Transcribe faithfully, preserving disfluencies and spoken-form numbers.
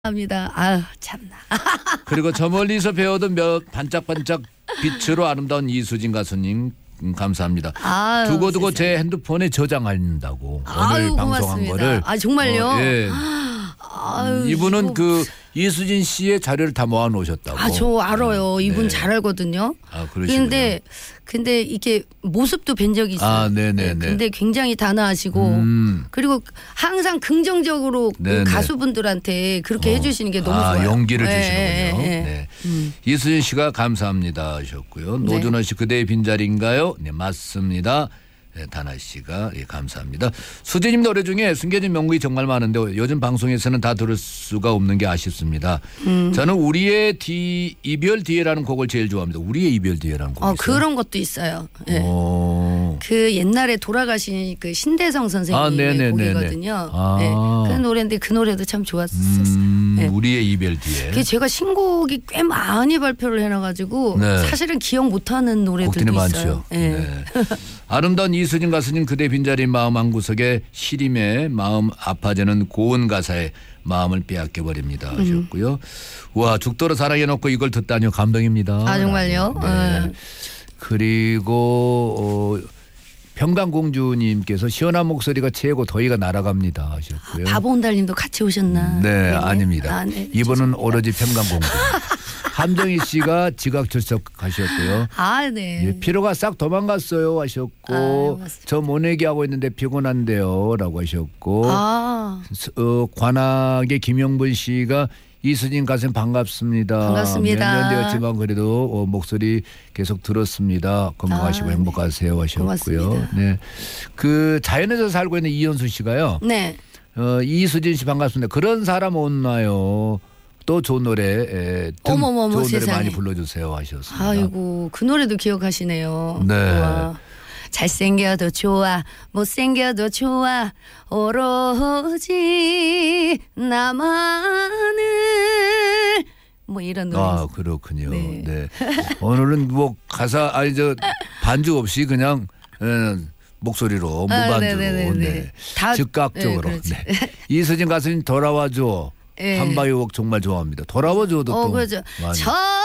합니다. 아유 참나. 그리고 저 멀리서 배우던 몇 반짝반짝 빛으로 아름다운 이수진 가수님 음, 감사합니다. 아유, 두고두고 세상에. 제 핸드폰에 저장한다고 아유, 오늘 방송한 고맙습니다. 거를. 아 정말요? 어, 예. 아유, 이분은 이거- 그 이수진 씨의 자료를 다 모아 놓으셨다고. 아, 저 알아요. 이분 네. 잘 알거든요. 아, 그러시군요. 근데 근데 이게 모습도 뵌 적이 있어요. 아, 네네네. 근데 굉장히 단아하시고 음. 그리고 항상 긍정적으로 그 네네. 가수분들한테 그렇게 어. 해주시는 게 너무 아, 좋아요. 용기를 예, 주시는군요. 예, 예. 네. 음. 이수진 씨가 감사합니다 하셨고요. 네. 노준호 씨 그대의 빈자리인가요? 네, 맞습니다. 네, 다나 씨가 예, 감사합니다. 수진님 노래 중에 숨겨진 명곡이 정말 많은데 요즘 방송에서는 다 들을 수가 없는 게 아쉽습니다. 음. 저는 우리의 뒤 이별 뒤에라는 곡을 제일 좋아합니다. 우리의 이별 뒤에라는 곡이 어 있어요. 그런 것도 있어요. 예. 오. 그 옛날에 돌아가신 그 신대성 아, 선생님의 네네네네. 곡이거든요. 아. 네. 그 노래인데 그 노래도 참 좋았었어요. 음, 네. 우리의 이별 뒤에. 그 제가 신곡이 꽤 많이 발표를 해놔가지고 네. 사실은 기억 못하는 노래들도 곡들이 있어요. 많죠. 예. 네. 아름다운 이수진 가수님 그대 빈자리 마음 한 구석에 시림에 마음 아파지는 고운 가사에 마음을 빼앗겨 버립니다 하셨고요. 와 죽도록 사랑해놓고 이걸 듣다니요 감동입니다. 아 정말요? 네. 네. 그리고 어, 평강공주님께서 시원한 목소리가 최고 더위가 날아갑니다 하셨고요. 바보온달님도 같이 오셨나? 네, 아닙니다. 아, 네. 이분은 오로지 평강공주. 함정희 씨가 지각 출석하셨고요. 아 네. 예, 피로가 싹 도망갔어요 하셨고 아유, 맞습니다. 저 모내기 하고 있는데 피곤한데요 라고 하셨고 아 어, 관악의 김영분 씨가 이수진 가수님 반갑습니다. 반갑습니다. 몇 년 되었지만 그래도 어, 목소리 계속 들었습니다. 건강하시고 아, 행복하세요 하셨고요. 고맙습니다. 네, 그 자연에서 살고 있는 이현수 씨가요. 네. 어, 이수진 씨 반갑습니다. 그런 사람 없나요? 또 좋은 노래 에, 등 어머머머, 좋은 노래 세상에. 많이 불러주세요 하셨습니다. 아이고 그 노래도 기억하시네요. 네. 우와. 잘생겨도 좋아 못생겨도 좋아 오로지 나만을 뭐 이런 노래. 아 그렇군요. 네. 네. 오늘은 뭐 가사 아니 저 반주 없이 그냥 에, 목소리로 아, 무반주로 네네네네. 네. 다- 즉각적으로. 네, 그렇지. 네. 이수진 가수님 돌아와줘. 네. 한바위 곡 정말 좋아합니다. 돌아와줘도 어 또 그죠. 많이. 저